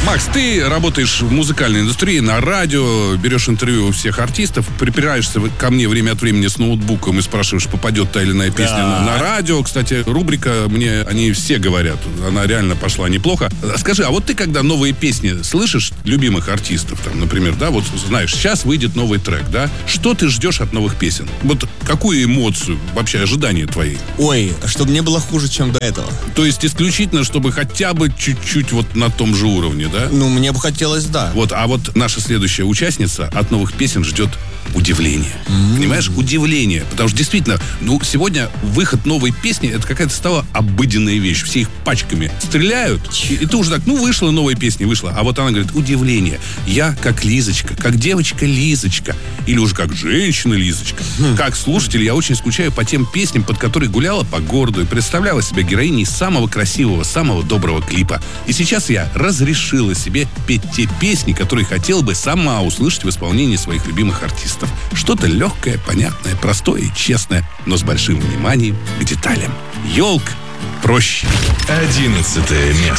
Макс, ты работаешь в музыкальной индустрии, на радио, берешь интервью у всех артистов, припираешься ко мне время от времени с ноутбуком и спрашиваешь, попадет та или иная песня на радио. Кстати, рубрика мне, они все говорят, она реально пошла неплохо. Скажи, а вот ты когда новые песни слышишь любимых артистов, там, например, да, вот знаешь, сейчас выйдет новый трек, да, что ты ждешь от новых песен? Вот какую эмоцию, вообще ожидания твои? Ой, чтобы не было хуже, чем до этого. То есть исключительно, чтобы хотя бы чуть-чуть вот на том же уровне, да? Ну, мне бы хотелось, да. Вот, а вот наша следующая участница от новых песен ждет удивление. Понимаешь? Удивление. Потому что действительно, сегодня выход новой песни, это какая-то стала обыденная вещь. Все их пачками стреляют, и ты уже так, вышла новая песня, вышла. А вот она говорит, удивление. Я как Лизочка, как девочка Лизочка, или уже как женщина Лизочка. Как слушатель, я очень скучаю по тем песням, под которые гуляла по городу и представляла себя героиней самого красивого, самого доброго клипа. И сейчас я разрешила себе петь те песни, которые хотела бы сама услышать в исполнении своих любимых артистов. Что-то легкое, понятное, простое и честное, но с большим вниманием к деталям. Ёлка проще. 11 место.